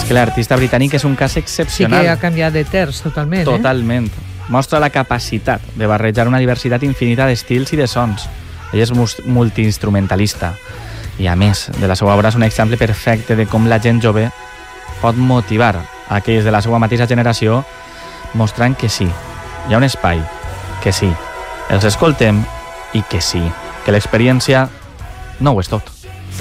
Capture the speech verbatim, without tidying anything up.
que l'artista britànic és un cas Sí excepcional. que ha canviat de terç totalment, Totalment. Mostra la capacitat de barrejar una diversitat infinita d'estils i de sons. Ell és mus- multiinstrumentalista. I a més, de la seva obra és un exemple perfecte de com la gent jove pot motivar aquells de la seva mateixa generació mostrant que sí, hi ha un espai, que sí, els escoltem i que sí, que l'experiència no ho és tot.